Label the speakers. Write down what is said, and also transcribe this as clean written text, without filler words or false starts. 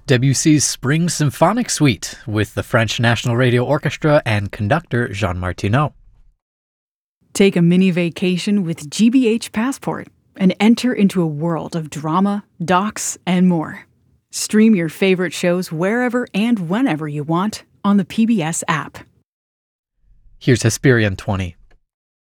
Speaker 1: Debussy's Spring Symphonic Suite with the French National Radio Orchestra and conductor Jean Martineau.
Speaker 2: Take a mini vacation with GBH Passport and enter into a world of drama, docs, and more. Stream your favorite shows wherever and whenever you want on the PBS app.
Speaker 1: Here's Hesperian 20.